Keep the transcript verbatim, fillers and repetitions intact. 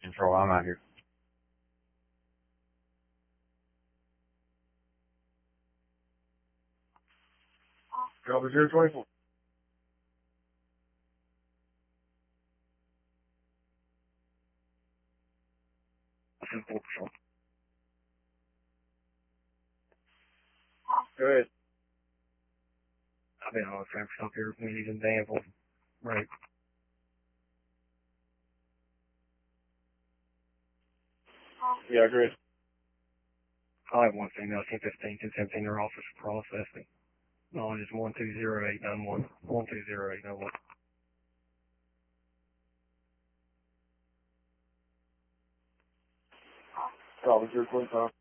Control, I'm out here. Copy zero twenty-four. four percent. Go ahead. I've been on a frame for here. We need a Danville. Right. Yeah, great. I have one female, ten fifteen, ten seventeen, her office for processing. Knowledge is one two zero eight nine one. one two zero eight nine one. Copy zero twenty-five.